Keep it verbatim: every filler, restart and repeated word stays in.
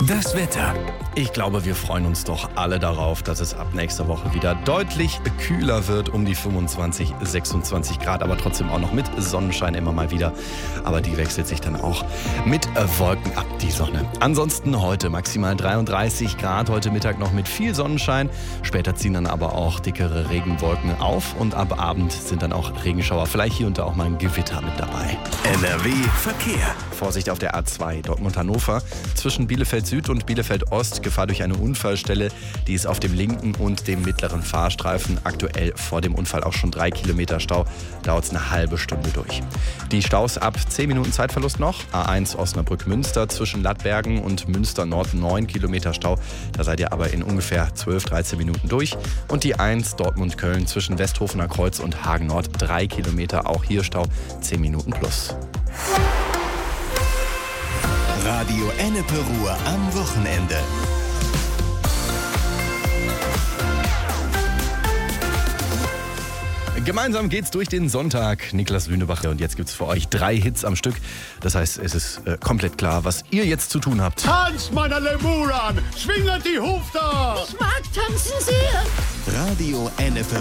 Das Wetter. Ich glaube, wir freuen uns doch alle darauf, dass es ab nächster Woche wieder deutlich kühler wird, um die fünfundzwanzig, sechsundzwanzig Grad, aber trotzdem auch noch mit Sonnenschein immer mal wieder. Aber die wechselt sich dann auch mit Wolken ab, die Sonne. Ansonsten heute maximal dreiunddreißig Grad, heute Mittag noch mit viel Sonnenschein. Später ziehen dann aber auch dickere Regenwolken auf und ab Abend sind dann auch Regenschauer, vielleicht hier und da auch mal ein Gewitter mit dabei. N R W Verkehr. Vorsicht auf der A zwei Dortmund-Hannover zwischen Bielefeld Süd und Bielefeld Ost. Gefahr durch eine Unfallstelle. Die ist auf dem linken und dem mittleren Fahrstreifen. Aktuell vor dem Unfall auch schon drei Kilometer Stau. Dauert es eine halbe Stunde durch. Die Staus ab zehn Minuten Zeitverlust noch. A eins Osnabrück-Münster zwischen Lattbergen und Münster Nord neun Kilometer Stau. Da seid ihr aber in ungefähr zwölf, dreizehn Minuten durch. Und die eins Dortmund-Köln zwischen Westhofener Kreuz und Hagen Nord drei Kilometer. Auch hier Stau zehn Minuten plus. Radio Ennepe Ruhr am Wochenende. Gemeinsam geht's durch den Sonntag. Niklas Lünebacher und jetzt gibt's für euch drei Hits am Stück. Das heißt, es ist äh, komplett klar, was ihr jetzt zu tun habt. Tanzt, meine Lemuran! Schwinget die Hufter! Ich mag tanzen sehr! Radio Ennepe